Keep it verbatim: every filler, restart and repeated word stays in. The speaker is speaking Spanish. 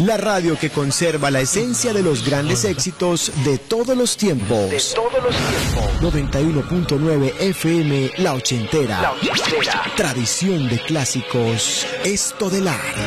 La radio que conserva la esencia de los grandes éxitos de todos los tiempos. De todos los tiempos. noventa y uno punto nueve F M, La Ochentera. La Ochentera. Tradición de clásicos, Estodelar.